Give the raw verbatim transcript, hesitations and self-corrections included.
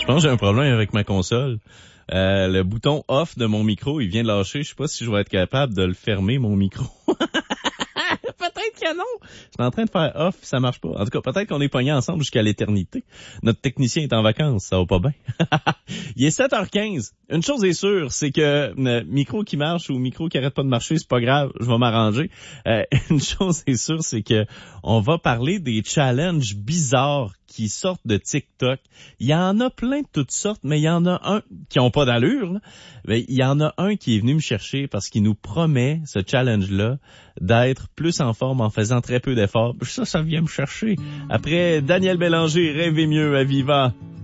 Je pense que j'ai un problème avec ma console. Euh, le bouton off de mon micro, il vient de lâcher. Je sais pas si je vais être capable de le fermer, mon micro. Peut-être que non. Je suis en train de faire off, ça marche pas. En tout cas, peut-être qu'on est pognés ensemble jusqu'à l'éternité. Notre technicien est en vacances, ça va pas bien. Il est sept heures quinze. Une chose est sûre, c'est que euh, micro qui marche ou micro qui arrête pas de marcher, c'est pas grave, je vais m'arranger. Euh, une chose est sûre, c'est que on va parler des challenges bizarres qui sortent de TikTok. Il y en a plein de toutes sortes, mais il y en a un qui ont pas d'allure, là. Mais il y en a un qui est venu me chercher parce qu'il nous promet, ce challenge-là, d'être plus en forme en faisant très peu d'efforts. Ça, ça vient me chercher. Après Daniel Bélanger, Rêvez mieux à Viva.